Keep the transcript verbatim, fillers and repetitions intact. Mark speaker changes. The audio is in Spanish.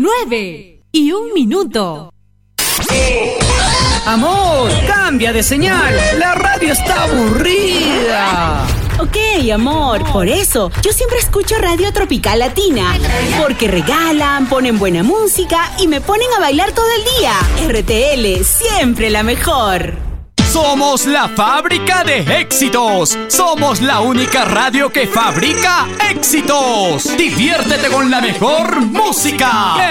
Speaker 1: nueve y un minuto.
Speaker 2: Amor, cambia de señal. La radio está aburrida.
Speaker 3: Ok, amor, por eso yo siempre escucho Radio Tropical Latina, porque regalan, ponen buena música y me ponen a bailar todo el día. R T L, siempre la mejor.
Speaker 4: Somos la fábrica de éxitos. Somos la única radio que fabrica éxitos. Diviértete con la mejor música.